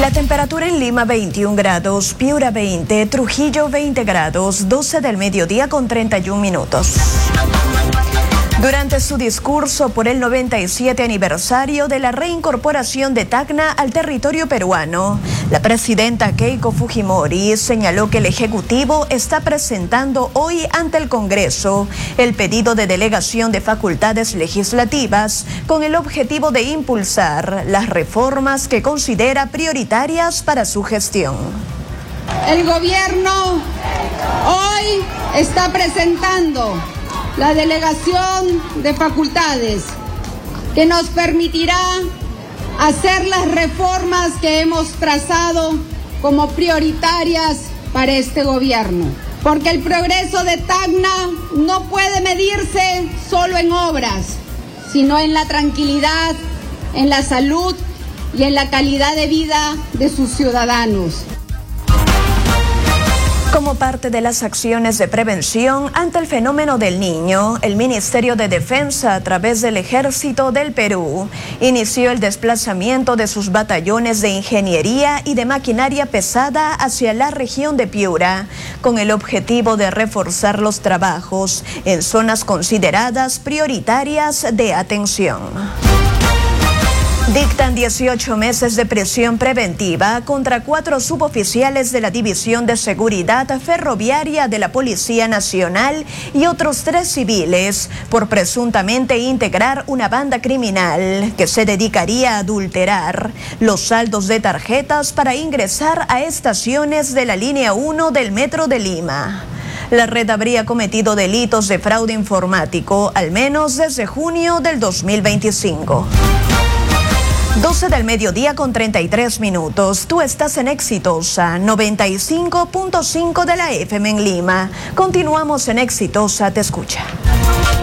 La temperatura en Lima 21 grados, Piura 20, Trujillo 20 grados, 12 del mediodía con 31 minutos. Durante su discurso por el 97 aniversario de la reincorporación de Tacna al territorio peruano, la presidenta Keiko Fujimori señaló que el Ejecutivo está presentando hoy ante el Congreso el pedido de delegación de facultades legislativas con el objetivo de impulsar las reformas que considera prioritarias para su gestión. El gobierno hoy está presentando la delegación de facultades que nos permitirá hacer las reformas que hemos trazado como prioritarias para este gobierno. Porque el progreso de Tacna no puede medirse solo en obras, sino en la tranquilidad, en la salud y en la calidad de vida de sus ciudadanos. Como parte de las acciones de prevención ante el fenómeno del Niño, el Ministerio de Defensa, a través del Ejército del Perú, inició el desplazamiento de sus batallones de ingeniería y de maquinaria pesada hacia la región de Piura, con el objetivo de reforzar los trabajos en zonas consideradas prioritarias de atención. Dictan 18 meses de prisión preventiva contra 4 suboficiales de la División de Seguridad Ferroviaria de la Policía Nacional y otros 3 civiles por presuntamente integrar una banda criminal que se dedicaría a adulterar los saldos de tarjetas para ingresar a estaciones de la línea 1 del Metro de Lima. La red habría cometido delitos de fraude informático al menos desde junio del 2025. 12 del mediodía con 33 minutos. Tú estás en Exitosa 95.5 de la FM en Lima. Continuamos en Exitosa Te Escucha.